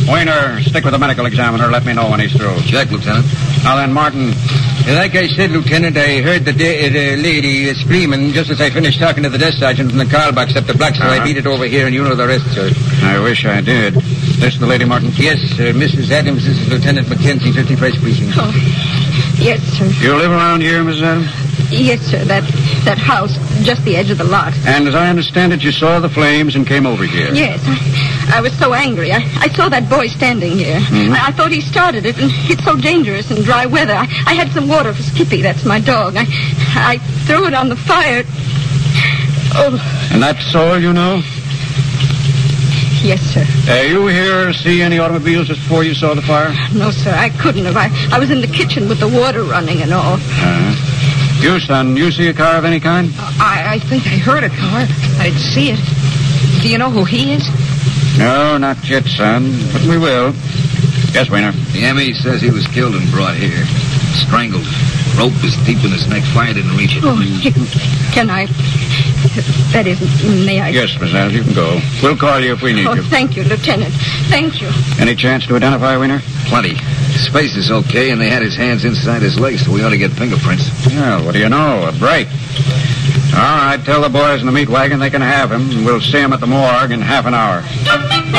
Weiner, stick with the medical examiner. Let me know when he's through. Check, Lieutenant. Now then, Martin. Like I said, Lieutenant, I heard the lady screaming just as I finished talking to the desk sergeant from the call box up the block, so I beat it over here, and you know the rest, sir. I wish I did. This the lady, Martin? Yes, sir. Mrs. Adams. This is Lieutenant Mackenzie, 51st Precinct. Oh, yes, sir. You live around here, Mrs. Adams? Yes, sir. That house, just the edge of the lot. And as I understand it, you saw the flames and came over here. Yes. I was so angry. I saw that boy standing here. Mm-hmm. I thought he started it, and it's so dangerous in dry weather. I had some water for Skippy. That's my dog. I threw it on the fire. Oh. And that's all you know? Yes, sir. You here see any automobiles just before you saw the fire? No, sir. I couldn't have. I was in the kitchen with the water running and all. You, son, you see a car of any kind? I think I heard a car. I didn't see it. Do you know who he is? No, not yet, son. But we will. Yes, Weiner. The ME says he was killed and brought here. Strangled. Rope was deep in his neck. Fire didn't reach it. Oh, can I... That is, may I... Yes, Miss Adams, you can go. We'll call you if we need you. Thank you, Lieutenant. Thank you. Any chance to identify Weiner? Plenty. His face is okay, and they had his hands inside his legs, so we ought to get fingerprints. Well, what do you know? A break. All right, tell the boys in the meat wagon they can have him, and we'll see him at the morgue in half an hour.